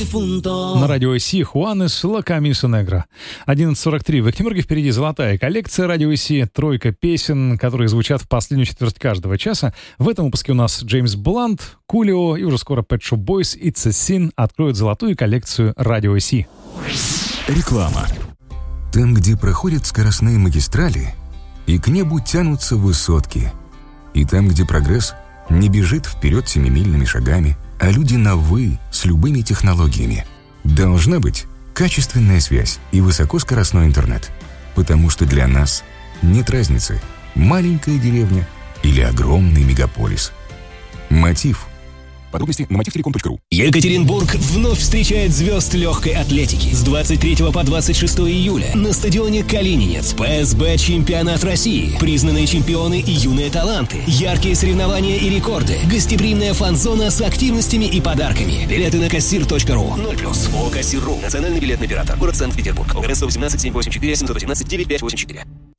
difunto. На радио Си Хуанес Ла Камиса Негра. 11:43. В Октябрьге впереди золотая коллекция радио Си. Тройка песен, которые звучат в последнюю четверть каждого часа. В этом выпуске у нас Джеймс Блант, Кулио и уже скоро Pet Shop Boys и It's a Sin откроют золотую коллекцию радио Си. Реклама. Там, где проходят скоростные магистрали, и к небу тянутся высотки. И там, где прогресс не бежит вперед семимильными шагами, а люди на «вы» с любыми технологиями. Должна быть качественная связь и высокоскоростной интернет. Потому что для нас нет разницы, маленькая деревня или огромный мегаполис. Мотив. Подробности на motivtelecom.ru. Екатеринбург вновь встречает звезд легкой атлетики. С 23 по 26 июля на стадионе Калининец ПСБ чемпионат России. Признанные чемпионы и юные таланты. Яркие соревнования и рекорды. Гостеприимная фан-зона с активностями и подарками. Билеты на kassir.ru. 0+. ООО «Кассир.ру». Национальный билетный оператор. Город Санкт-Петербург. ОГРН 118 784 718 9584.